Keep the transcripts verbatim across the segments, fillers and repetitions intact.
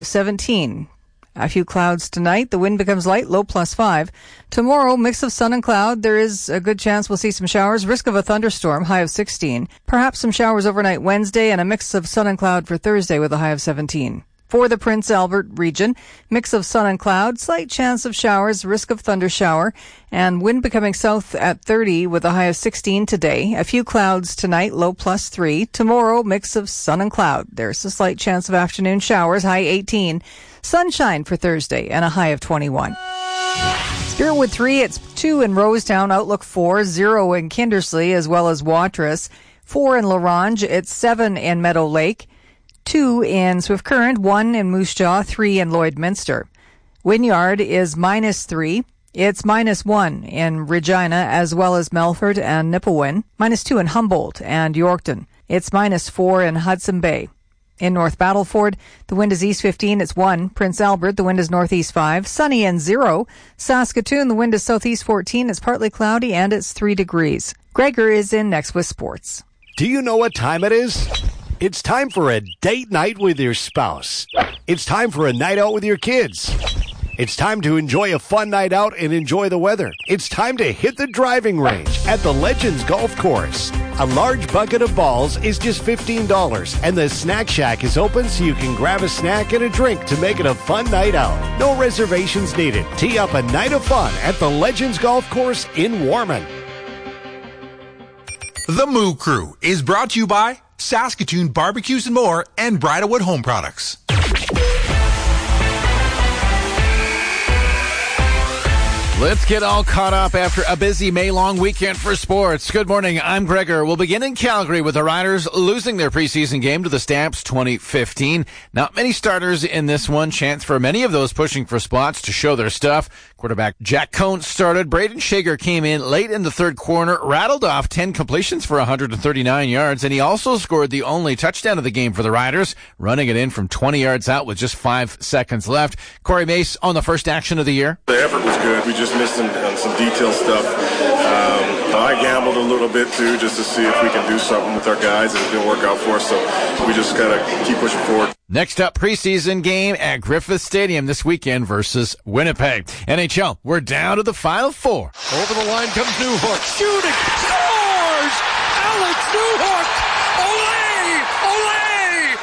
seventeen. A few clouds tonight. The wind becomes light, low plus five. Tomorrow, mix of sun and cloud. There is a good chance we'll see some showers. Risk of a thunderstorm, high of sixteen. Perhaps some showers overnight Wednesday and a mix of sun and cloud for Thursday with a high of seventeen. For the Prince Albert region, mix of sun and cloud, slight chance of showers, risk of thunder shower, and wind becoming south at thirty with a high of sixteen today. A few clouds tonight, low plus three. Tomorrow, mix of sun and cloud. There's a slight chance of afternoon showers, high eighteen. Sunshine for Thursday and a high of twenty-one. Spiritwood three, it's two in Rosetown, Outlook four, zero in Kindersley as well as Watrous, four in La Ronge, it's seven in Meadow Lake, two in Swift Current, one in Moose Jaw, three in Lloydminster. Wynyard is minus three. It's minus one in Regina as well as Melfort and Nipawin. Minus two in Humboldt and Yorkton. It's minus four in Hudson Bay. In North Battleford, the wind is east fifteen, it's one. Prince Albert, the wind is northeast five. Sunny and zero. Saskatoon, the wind is southeast fourteen, it's partly cloudy and it's three degrees. Gregor is in next with sports. Do you know what time it is? It's time for a date night with your spouse. It's time for a night out with your kids. It's time to enjoy a fun night out and enjoy the weather. It's time to hit the driving range at the Legends Golf Course. A large bucket of balls is just fifteen dollars, and the Snack Shack is open so you can grab a snack and a drink to make it a fun night out. No reservations needed. Tee up a night of fun at the Legends Golf Course in Warman. The Moo Crew is brought to you by Saskatoon Barbecues and More and Bridalwood Home Products. Let's get all caught up after a busy May-long weekend for sports. Good morning, I'm Gregor. We'll begin in Calgary with the Riders losing their preseason game to the Stamps twenty fifteen. Not many starters in this one. Chance for many of those pushing for spots to show their stuff. Quarterback Jack Cohn started. Braden Shager came in late in the third quarter, rattled off ten completions for one hundred thirty-nine yards, and he also scored the only touchdown of the game for the Riders, running it in from twenty yards out with just five seconds left. Corey Mace on the first action of the year. The effort was good. We just missed some, on some detail stuff. Um, I gambled a little bit too, just to see if we can do something with our guys, and it didn't work out for us, so we just gotta keep pushing forward. Next up, preseason game at Griffith Stadium this weekend versus Winnipeg. N H L, we're down to the Final Four. Over the line comes Newhook. Shooting. Scores! Alex Newhook! Olé! Olé!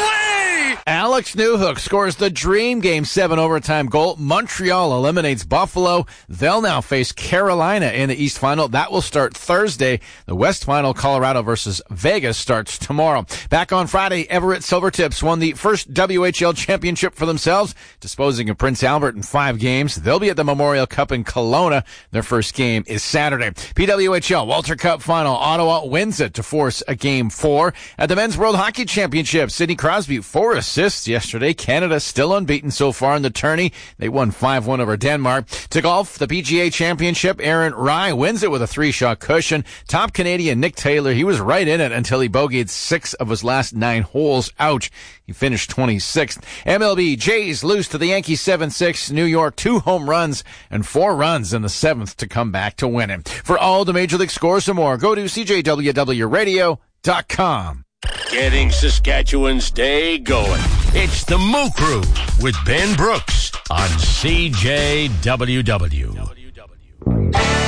Olé! Alex Newhook scores the dream game seven overtime goal. Montreal eliminates Buffalo. They'll now face Carolina in the East Final. That will start Thursday. The West Final, Colorado versus Vegas, starts tomorrow. Back on Friday, Everett Silvertips won the first W H L championship for themselves, disposing of Prince Albert in five games. They'll be at the Memorial Cup in Kelowna. Their first game is Saturday. P W H L Walter Cup Final. Ottawa wins it to force a game four. At the Men's World Hockey Championship, Sidney Crosby, four assists yesterday. Canada still unbeaten so far in the tourney. They won five one over Denmark. To golf, the P G A Championship, Aaron Rai wins it with a three-shot cushion. Top Canadian Nick Taylor, he was right in it until he bogeyed six of his last nine holes. Ouch. He finished twenty-sixth. M L B, Jays lose to the Yankees seven six. New York, two home runs and four runs in the seventh to come back to win it. For all the Major League scores and more, go to C J W W radio dot com. Getting Saskatchewan's day going. It's the Moo Crew with Ben Brooks on C J W W.